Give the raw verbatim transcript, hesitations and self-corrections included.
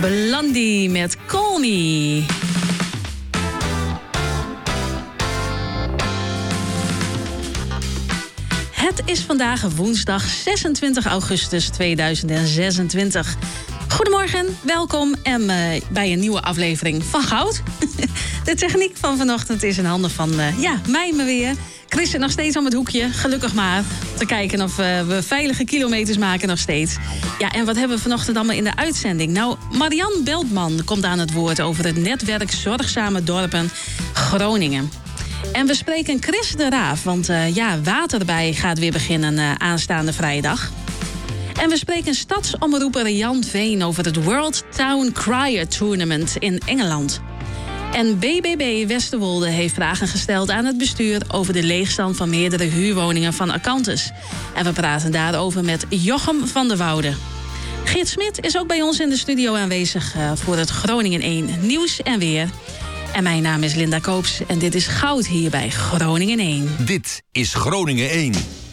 Blondie met Call Me. Het is vandaag woensdag zesentwintig augustus tweeduizend zesentwintig. Goedemorgen, welkom en, uh, bij een nieuwe aflevering van Goud. De techniek van vanochtend is in handen van uh, ja, mij maar weer. Chris zit nog steeds om het hoekje, gelukkig maar. Om te kijken of uh, we veilige kilometers maken nog steeds. Ja, en wat hebben we vanochtend allemaal in de uitzending? Nou, Marianne Beltman komt aan het woord over het netwerk Zorgzame Dorpen Groningen. En we spreken Chris de Raaf, want uh, ja, Waterbij gaat weer beginnen uh, aanstaande vrijdag. En we spreken stadsomroeper Jan Veen over het World Town Crier Tournament in Engeland. En B B B Westerwolde heeft vragen gesteld aan het bestuur over de leegstand van meerdere huurwoningen van Acanthus. En we praten daarover met Jochem van der Woude. Geert Smit is ook bij ons in de studio aanwezig uh, voor het Groningen één Nieuws en Weer. En mijn naam is Linda Koops en dit is Goud hier bij Groningen één. Dit is Groningen één.